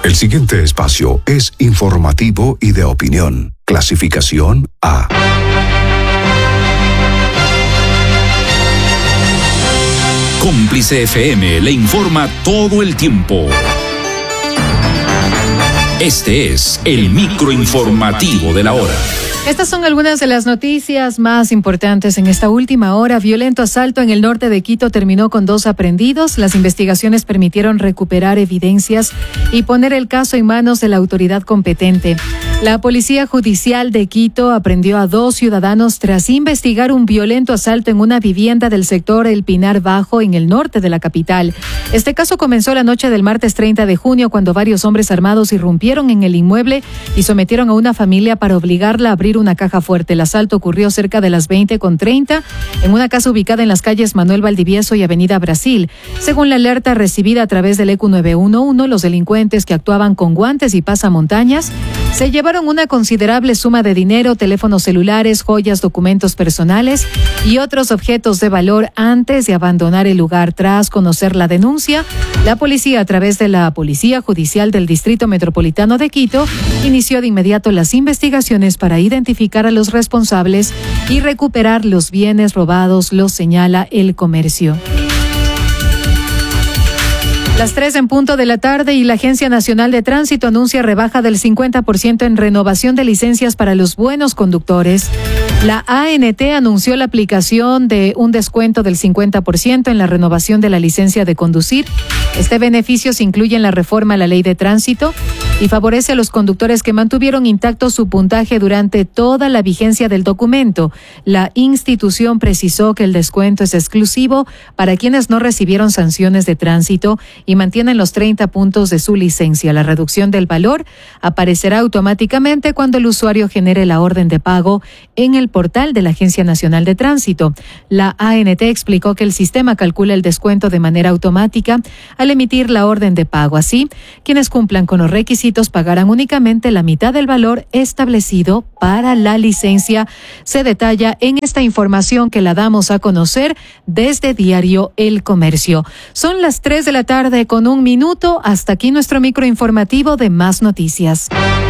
El siguiente espacio es informativo y de opinión. Clasificación A. Cómplice FM le informa todo el tiempo. Este es el microinformativo de la hora. Estas son algunas de las noticias más importantes en esta última hora. Violento asalto en el norte de Quito terminó con 2 aprehendidos. Las investigaciones permitieron recuperar evidencias y poner el caso en manos de la autoridad competente. La Policía Judicial de Quito aprendió a 2 ciudadanos tras investigar un violento asalto en una vivienda del sector El Pinar Bajo en el norte de la capital. Este caso comenzó la noche del martes 30 de junio cuando varios hombres armados irrumpieron en el inmueble y sometieron a una familia para obligarla a abrir una caja fuerte. El asalto ocurrió cerca de las 20:30 en una casa ubicada en las calles Manuel Valdivieso y Avenida Brasil. Según la alerta recibida a través del ECU 911, los delincuentes que actuaban con guantes y pasamontañas se llevaron una considerable suma de dinero, teléfonos celulares, joyas, documentos personales y otros objetos de valor antes de abandonar el lugar. Tras conocer la denuncia, la policía, a través de la Policía Judicial del Distrito Metropolitano de Quito, inició de inmediato las investigaciones para identificar a los responsables y recuperar los bienes robados, lo señala El Comercio. Las 3 en punto de la tarde y la Agencia Nacional de Tránsito anuncia rebaja del 50% en renovación de licencias para los buenos conductores. La ANT anunció la aplicación de un descuento del 50% en la renovación de la licencia de conducir. Este beneficio se incluye en la reforma a la Ley de Tránsito y favorece a los conductores que mantuvieron intacto su puntaje durante toda la vigencia del documento. La institución precisó que el descuento es exclusivo para quienes no recibieron sanciones de tránsito y mantienen los 30 puntos de su licencia. La reducción del valor aparecerá automáticamente cuando el usuario genere la orden de pago en el portal de la Agencia Nacional de Tránsito. La ANT explicó que el sistema calcula el descuento de manera automática al emitir la orden de pago. Así, quienes cumplan con los requisitos pagarán únicamente la mitad del valor establecido para la licencia. Se detalla en esta información que la damos a conocer desde Diario El Comercio. Son las 3 de la tarde con 1 minuto. Hasta aquí nuestro microinformativo de Más Noticias.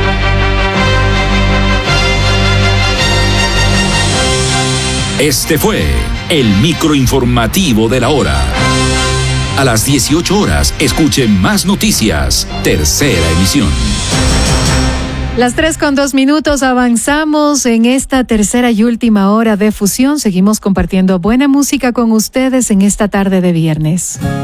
Este fue el microinformativo de la hora. A las 18 horas, escuche Más Noticias, tercera emisión. Las 3:02, avanzamos en esta tercera y última hora de fusión. Seguimos compartiendo buena música con ustedes en esta tarde de viernes.